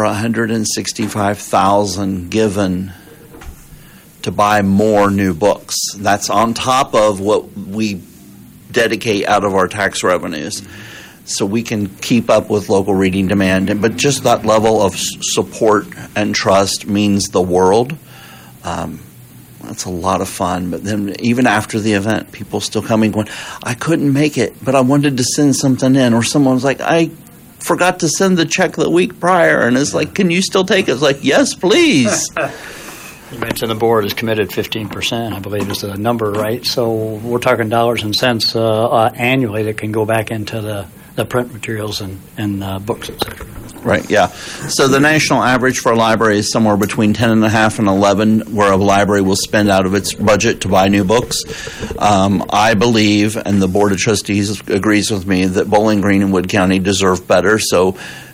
$165,000 given to buy more new books. That's on top of what we dedicate out of our tax revenues. So we can keep up with local reading demand. But just that level of support and trust means the world. That's a lot of fun. But then even after the event, people still coming going, I couldn't make it, but I wanted to send something in. Or someone was like, I forgot to send the check the week prior. And it's like, can you still take it? It's like, yes, please. You mentioned the board is committed 15%, I believe is the number, right? So we're talking dollars and cents annually that can go back into the print materials and books, et cetera. Right, yeah. So the national average for a library is somewhere between 10.5 and 11, where a library will spend out of its budget to buy new books. I believe, and the Board of Trustees agrees with me, that Bowling Green and Wood County deserve better. So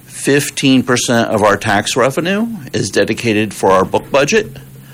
15% of our tax revenue is dedicated for our book budget,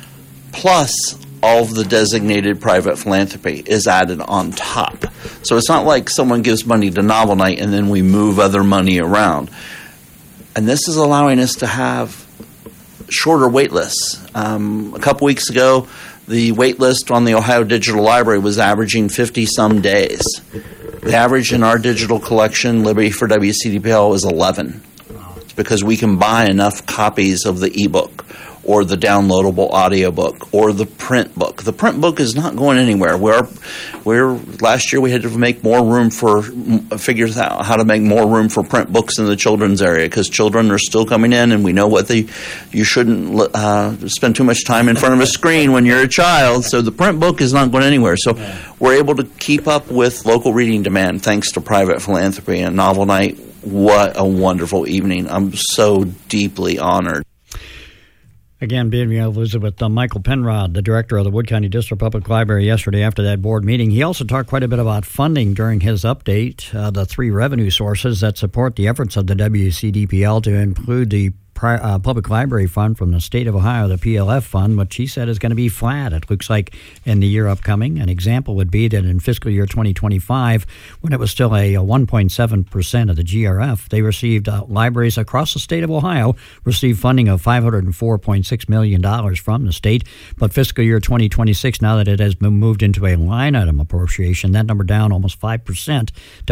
plus all of the designated private philanthropy is added on top. So it's not like someone gives money to Novel Night and then we move other money around. And this is allowing us to have shorter wait lists. A couple weeks ago, the wait list on the Ohio Digital Library was averaging 50-some days. The average in our digital collection, Liberty for WCDPL, is 11. It's because we can buy enough copies of the ebook or the downloadable audiobook, or the print book. The print book is not going anywhere. Last year we had to make more room figure out how to make more room for print books in the children's area, because children are still coming in, and we know you shouldn't spend too much time in front of a screen when you're a child. So the print book is not going anywhere. So we're able to keep up with local reading demand thanks to private philanthropy and Novel Night. What a wonderful evening. I'm so deeply honored. Again, being Elizabeth, Michael Penrod, the director of the Wood County District Public Library, yesterday after that board meeting. He also talked quite a bit about funding during his update, the 3 revenue sources that support the efforts of the WCDPL to include the Public Library Fund from the state of Ohio, the PLF fund, which he said is going to be flat, it looks like, in the year upcoming. An example would be that in fiscal year 2025, when it was still a 1.7% of the GRF, they received libraries across the state of Ohio received funding of $504.6 million from the state. But fiscal year 2026, now that it has been moved into a line item appropriation, that number down almost 5% to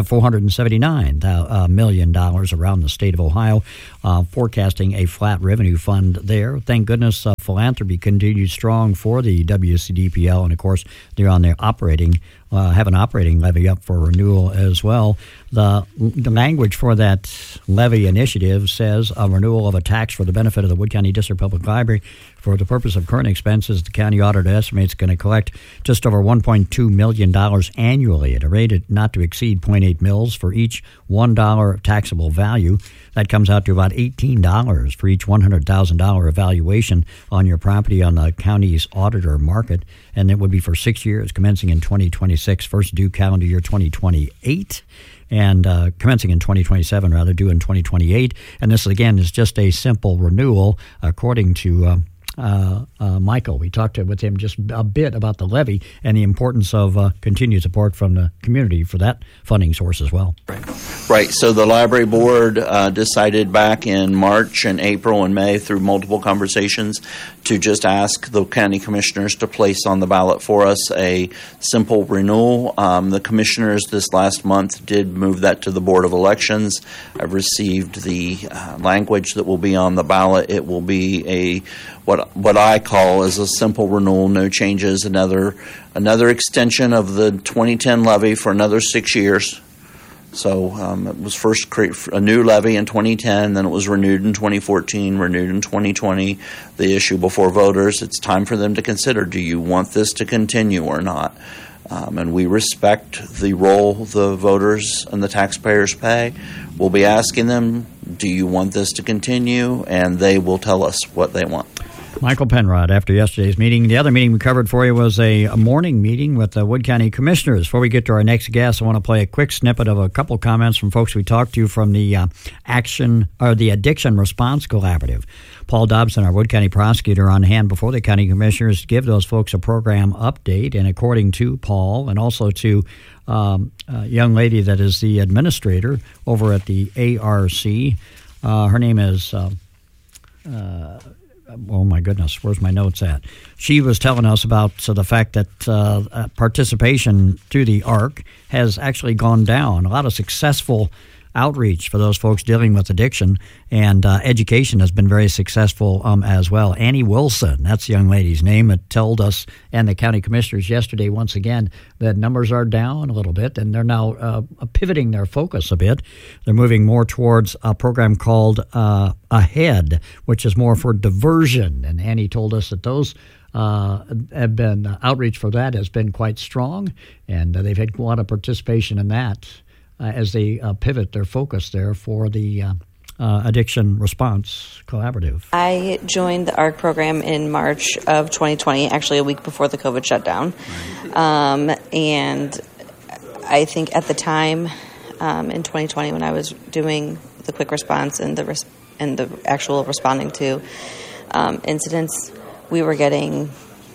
$479 million around the state of Ohio, forecasting a flat revenue fund there. Thank goodness philanthropy continued strong for the WCDPL, and of course they're on their have an operating levy up for renewal as well. The language for that levy initiative says a renewal of a tax for the benefit of the Wood County District Public Library for the purpose of current expenses. The county auditor estimates going to collect just over $1.2 million annually at a rate not to exceed 0.8 mils for each $1 taxable value. That comes out to about $18 for each $100,000 evaluation on your property on the county's auditor market, and it would be for 6 years, commencing in 2026, first due calendar year 2028. And commencing in 2027, rather, due in 2028. And this, again, is just a simple renewal, according to Michael. We talked with him just a bit about the levy and the importance of continued support from the community for that funding source as well. Right. So the library board decided back in March and April and May, through multiple conversations, to just ask the county commissioners to place on the ballot for us a simple renewal. The commissioners this last month did move that to the Board of Elections. I've received the language that will be on the ballot. It will be what I call is a simple renewal, no changes, another extension of the 2010 levy for another 6 years. So it was first a new levy in 2010, then it was renewed in 2014, renewed in 2020. The issue before voters, it's time for them to consider, do you want this to continue or not? And we respect the role the voters and the taxpayers play. We'll be asking them, do you want this to continue? And they will tell us what they want. Michael Penrod, after yesterday's meeting. The other meeting we covered for you was a morning meeting with the Wood County Commissioners. Before we get to our next guest, I want to play a quick snippet of a couple comments from folks we talked to from the Addiction Response Collaborative. Paul Dobson, our Wood County prosecutor, on hand before the county commissioners to give those folks a program update. And according to Paul, and also to a young lady that is the administrator over at the ARC, her name is... oh, my goodness, where's my notes at? She was telling us about the fact that participation through the ARC has actually gone down. A lot of successful outreach for those folks dealing with addiction, and education has been very successful as well. Annie Wilson, that's the young lady's name, that told us and the county commissioners yesterday once again that numbers are down a little bit, and they're now pivoting their focus a bit. They're moving more towards a program called AHEAD, which is more for diversion, and Annie told us that those have been outreach for that has been quite strong, and they've had a lot of participation in that as they pivot their focus there for the Addiction Response Collaborative. I joined the ARC program in March of 2020, actually a week before the COVID shutdown. And I think at the time in 2020 when I was doing the quick response and the actual responding to incidents, we were getting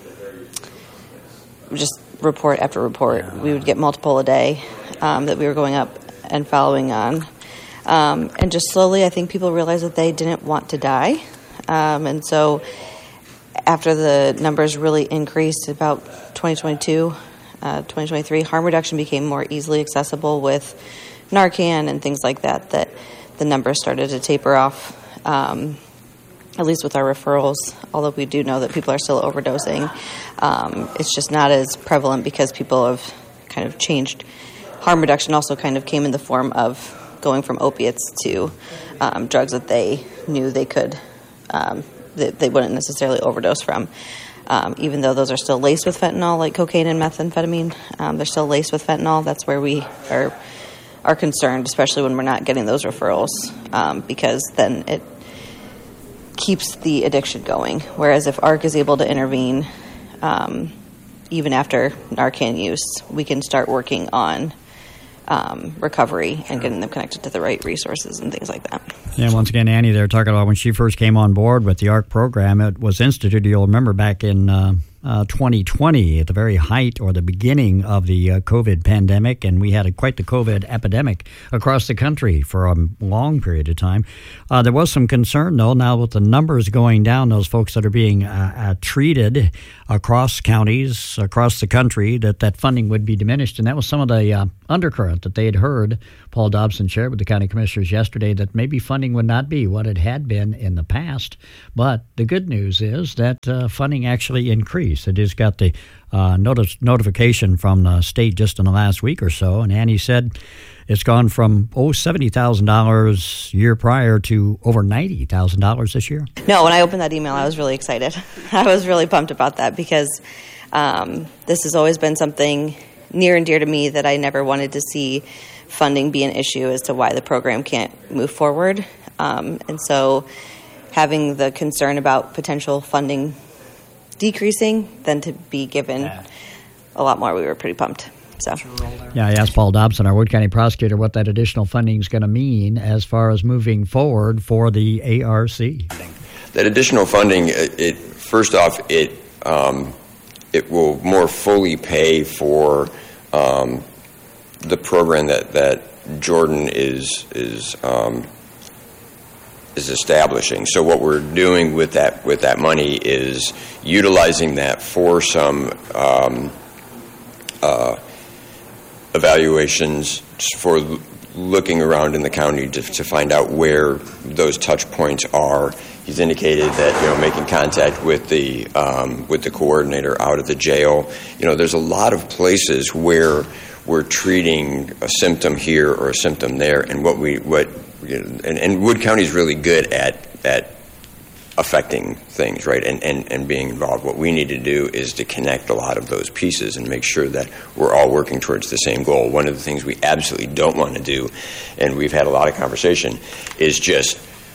just report after report. We would get multiple a day that we were going up and following on. And just slowly, I think people realized that they didn't want to die. And so after the numbers really increased about 2022, 2023, harm reduction became more easily accessible with Narcan and things like that, that the numbers started to taper off. at least with our referrals, although we do know that people are still overdosing. It's just not as prevalent because people have kind of changed. Harm reduction also kind of came in the form of going from opiates to drugs that they knew they could, that they wouldn't necessarily overdose from. Even though those are still laced with fentanyl, like cocaine and methamphetamine, they're still laced with fentanyl. That's where we are concerned, especially when we're not getting those referrals, because then it keeps the addiction going. Whereas if ARC is able to intervene, even after Narcan use, we can start working on recovery and getting them connected to the right resources and things like that. Yeah, once again, Annie, they're talking about when she first came on board with the ARC program. It was instituted, you'll remember, back in 2020 at the very height or the beginning of the COVID pandemic, and we had quite the COVID epidemic across the country for a long period of time. There was some concern, though, now with the numbers going down, those folks that are being treated across counties, across the country, that funding would be diminished, and that was some of the undercurrent that they had heard. Paul Dobson shared with the county commissioners yesterday that maybe funding would not be what it had been in the past, but the good news is that funding actually increased. It just got the notification from the state just in the last week or so, and Annie said it's gone from $70,000 year prior to over $90,000 this year. No, when I opened that email, I was really excited. I was really pumped about that because this has always been something near and dear to me that I never wanted to see funding be an issue as to why the program can't move forward. And so having the concern about potential funding decreasing than to be given a lot more, we were pretty pumped. So, yeah, I asked Paul Dobson, our Wood County prosecutor, what that additional funding is going to mean as far as moving forward for the ARC. That additional funding, first off, it will more fully pay for the program that Jordan is establishing. So what we're doing with that money is utilizing that for some evaluations, for looking around in the county to find out where those touch points are. He's indicated that making contact with the coordinator out at the jail. There's a lot of places where we're treating a symptom here or a symptom there, and and Wood County is really good at affecting things, right, and being involved. What we need to do is to connect a lot of those pieces and make sure that we're all working towards the same goal. One of the things we absolutely don't want to do, and we've had a lot of conversation, is just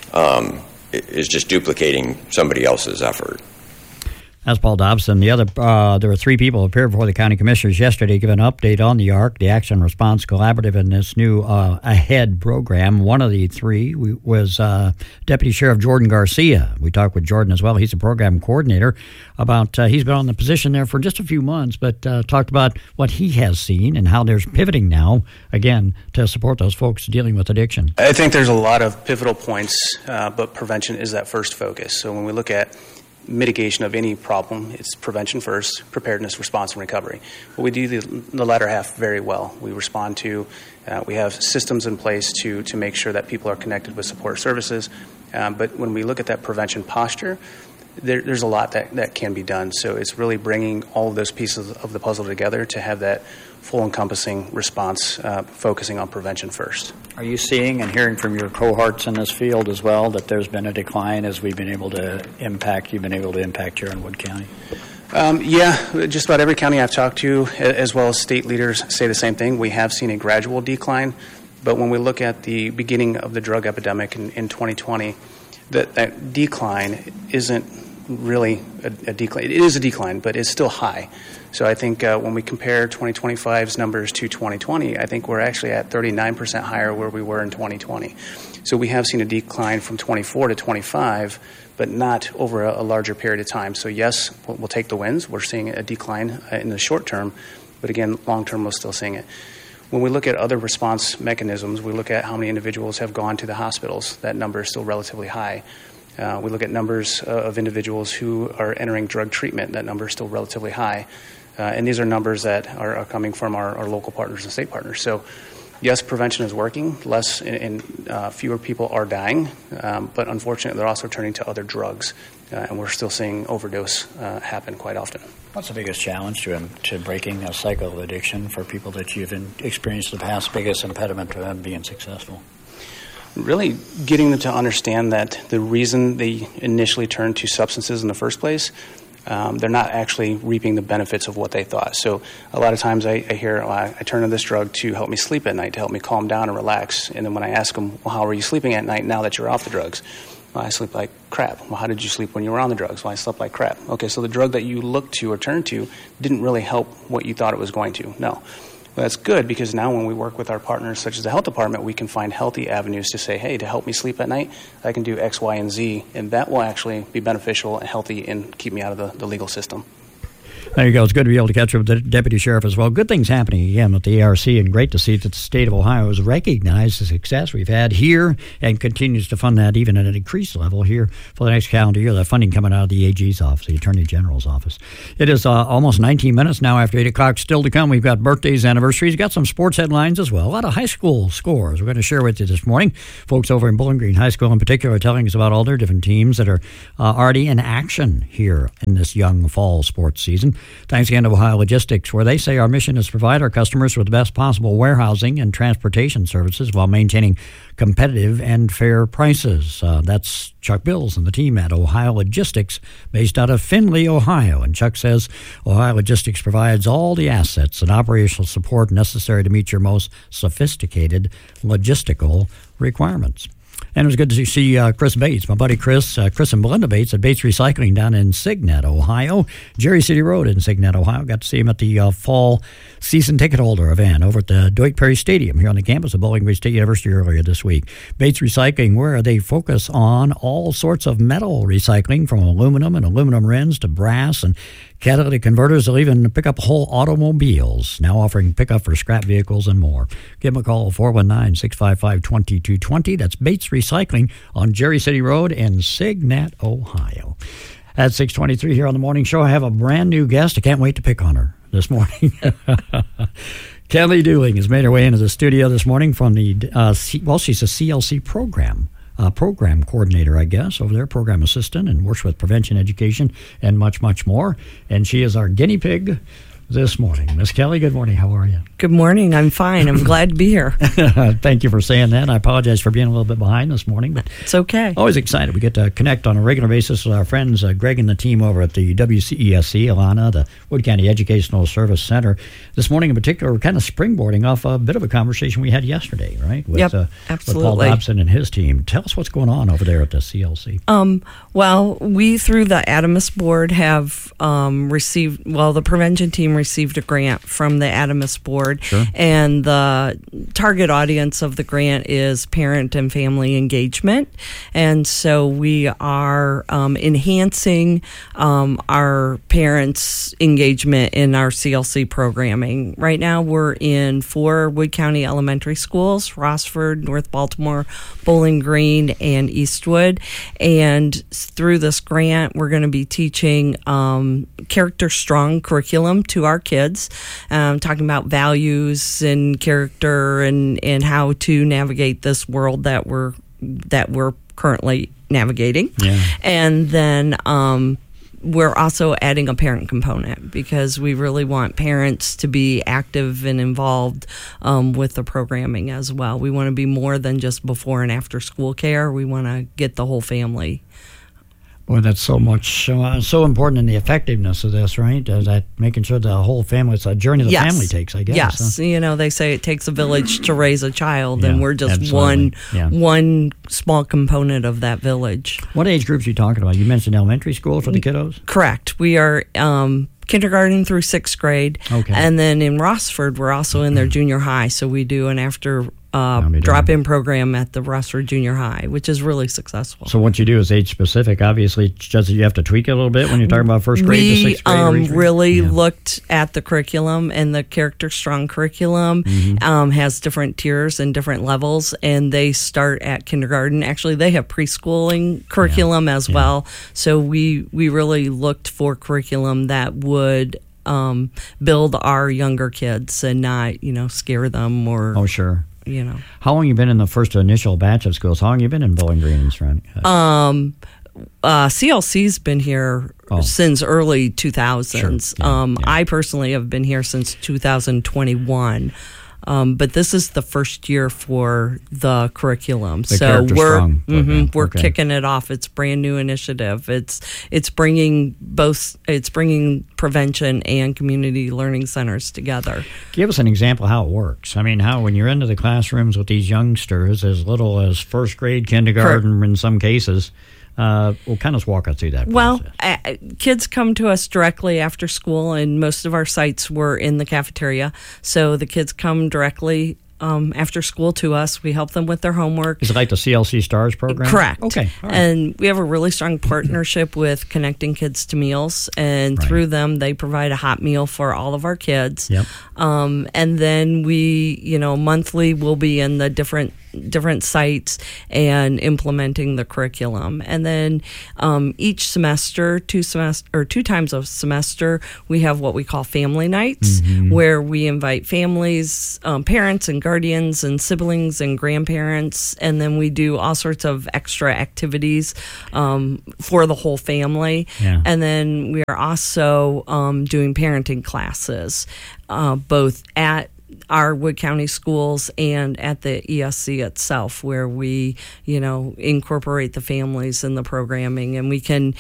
duplicating somebody else's effort. That's Paul Dobson. There were three people who appeared before the county commissioners yesterday to give an update on the ARC, the Action Response Collaborative, and this new AHEAD program. One of the three was Deputy Sheriff Jordan Garcia. We talked with Jordan as well. He's a program coordinator. He's been on the position there for just a few months, but talked about what he has seen and how there's pivoting now, again, to support those folks dealing with addiction. I think there's a lot of pivotal points, but prevention is that first focus. So when we look at mitigation of any problem, it's prevention first, preparedness, response, and recovery. But we do the latter half very well. We respond to, we have systems in place to make sure that people are connected with support services. But when we look at that prevention posture, there's a lot that can be done. So it's really bringing all of those pieces of the puzzle together to have that full encompassing response, focusing on prevention first. Are you seeing and hearing from your cohorts in this field as well that there's been a decline as you've been able to impact here in Wood County? Yeah, just about every county I've talked to, as well as state leaders, say the same thing. We have seen a gradual decline, but when we look at the beginning of the drug epidemic in 2020, that decline isn't really a decline. It is a decline, but it's still high. So I think when we compare 2025's numbers to 2020, I think we're actually at 39% higher where we were in 2020. So we have seen a decline from 24 to 25, but not over a larger period of time. So yes, we'll take the wins. We're seeing a decline in the short term, but again, long term, we're still seeing it. When we look at other response mechanisms, we look at how many individuals have gone to the hospitals. That number is still relatively high. We look at numbers of individuals who are entering drug treatment. That number is still relatively high. And these are numbers that are coming from our local partners and state partners. So yes, prevention is working. Less and fewer people are dying, but unfortunately, they're also turning to other drugs, and we're still seeing overdose happen quite often. What's the biggest challenge to breaking a cycle of addiction for people that you've experienced in the past? Biggest impediment to them being successful? Really getting them to understand that the reason they initially turned to substances in the first place, they're not actually reaping the benefits of what they thought. So a lot of times I hear, I turn to this drug to help me sleep at night, to help me calm down and relax. And then when I ask them, well, how are you sleeping at night now that you're off the drugs? Well, I sleep like crap. Well, how did you sleep when you were on the drugs? Well, I slept like crap. Okay, so the drug that you looked to or turned to didn't really help what you thought it was going to. No. Well, that's good, because now when we work with our partners, such as the health department, we can find healthy avenues to say, hey, to help me sleep at night, I can do X, Y, and Z, and that will actually be beneficial and healthy and keep me out of the legal system. There you go. It's good to be able to catch up with the Deputy Sheriff as well. Good things happening again with the ARC, and great to see that the state of Ohio has recognized the success we've had here and continues to fund that even at an increased level here for the next calendar year. The funding coming out of the AG's office, the Attorney General's office. It is almost 19 minutes now after 8 o'clock. Still to come, we've got birthdays, anniversaries, got some sports headlines as well. A lot of high school scores we're going to share with you this morning. Folks over in Bowling Green High School in particular are telling us about all their different teams that are already in action here in this young fall sports season. Thanks again to Ohio Logistics, where they say our mission is to provide our customers with the best possible warehousing and transportation services while maintaining competitive and fair prices. That's Chuck Bills and the team at Ohio Logistics, based out of Findlay, Ohio. And Chuck says Ohio Logistics provides all the assets and operational support necessary to meet your most sophisticated logistical requirements. And it was good to see Chris Bates, my buddy Chris and Belinda Bates at Bates Recycling down in Signet, Ohio. Jerry City Road in Signet, Ohio. Got to see him at the fall season ticket holder event over at the Dwight Perry Stadium here on the campus of Bowling Green State University earlier this week. Bates Recycling, where they focus on all sorts of metal recycling, from aluminum and aluminum rims to brass and catalytic converters. They'll even pick up whole automobiles, now offering pickup for scrap vehicles and more. Give them a call, 419-655-2220. That's Bates Recycling on Jerry City Road in Signet, Ohio. At 6:23 here on the morning show, I have a brand new guest. I can't wait to pick on her this morning. Kelly Dooling has made her way into the studio this morning from the, she's a CLC program coordinator, I guess, over there, program assistant, and works with prevention education and much, much more. And she is our guinea pig this morning. Miss Kelly, good morning. How are you? Good morning. I'm fine. I'm glad to be here. Thank you for saying that. I apologize for being a little bit behind this morning, but it's okay. Always excited. We get to connect on a regular basis with our friends, Greg and the team over at the WCESC, Alana, the Wood County Educational Service Center. This morning in particular, we're kind of springboarding off a bit of a conversation we had yesterday, right? With, absolutely. With Paul Dobson and his team. Tell us what's going on over there at the CLC. Well, we, through the Adamus Board, have the prevention team received a grant from the Adamus Board. Sure. And the target audience of the grant is parent and family engagement. And so we are enhancing our parents' engagement in our CLC programming. Right now we're in 4 Wood County elementary schools: Rossford, North Baltimore, Bowling Green, and Eastwood. And through this grant, we're going to be teaching character-strong curriculum to our kids, talking about values and character and how to navigate this world that we're currently navigating. Yeah. And then we're also adding a parent component, because we really want parents to be active and involved with the programming as well. We want to be more than just before and after school care. We want to get the whole family. Boy, that's so much so important in the effectiveness of this, right? That making sure the whole family, it's a journey the family takes, I guess. Yes, they say it takes a village to raise a child, and we're just absolutely. one small component of that village. What age groups are you talking about? You mentioned elementary school for the kiddos? Correct. We are kindergarten through 6th grade. Okay. And then in Rossford, we're also in their junior high, so we do an after drop-in program at the Rossford Junior High, which is really successful. So what you do is age-specific. Obviously, just you have to tweak it a little bit when you're talking about 1st grade to 6th grade? We really looked at the curriculum, and the Character Strong curriculum has different tiers and different levels, and they start at kindergarten. Actually, they have preschooling curriculum as well. So we really looked for curriculum that would build our younger kids and not, scare them or. Oh, sure. How long you been in the first initial batch of schools? How long you been in Bowling Green and surrounding? CLC's been here since early 2000s. Sure. I personally have been here since 2021. But this is the first year for the curriculum, so we're kicking it off. It's a brand new initiative. It's bringing prevention and community learning centers together. Give us an example how it works. I mean, how when you're into the classrooms with these youngsters, as little as first grade, kindergarten, in some cases. Well, kind of walk us through that process. Well, kids come to us directly after school, and most of our sites were in the cafeteria. So the kids come directly after school to us. We help them with their homework. Is it like the CLC STARS program? Correct. Okay. All right. And we have a really strong partnership with Connecting Kids to Meals, and through them, they provide a hot meal for all of our kids. Yep. And then we, monthly we'll be in the different sites and implementing the curriculum. And then each semester, two times a semester, we have what we call family nights, where we invite families, parents and guardians and siblings and grandparents, and then we do all sorts of extra activities for the whole family. Yeah. And then we are also doing parenting classes, both at our Wood County schools and at the ESC itself, where we, incorporate the families in the programming, and we can